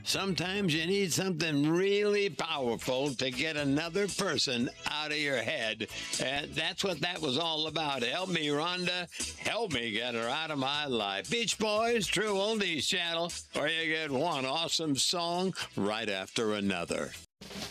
Sometimes you need something really powerful to get another person out of your head. And that's what that was all about. Help me, Rhonda. Help me get her out of my life. Beach Boys, True Oldies Channel, where you get one awesome song right after another.